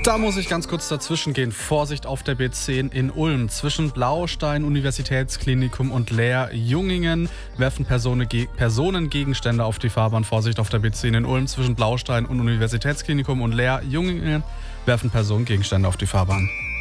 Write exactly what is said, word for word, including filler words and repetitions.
Da muss ich ganz kurz dazwischen gehen. Vorsicht auf der B zehn in Ulm. Zwischen Blaustein Universitätsklinikum und Leer-Jungingen werfen Personen, Personen Gegenstände auf die Fahrbahn. Vorsicht auf der B zehn in Ulm. Zwischen Blaustein und Universitätsklinikum und Leer-Jungingen werfen Personen Gegenstände auf die Fahrbahn.